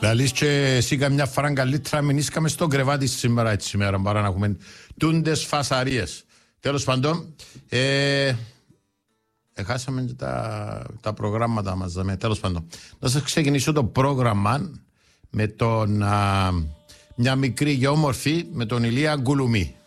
Λαλείς και εσύ καμιά φορά καλύτερα μην íσκαμε στο κρεβάτι σήμερα έτσι σήμερα παρά να έχουμε τούντες φασαρίες. Τέλος πάντων, χάσαμε και τα προγράμματα μας. Τέλος πάντων, να σας ξεκινήσω το πρόγραμμα με τον, μια μικρή και όμορφη με τον Ηλία Γκουλουμί.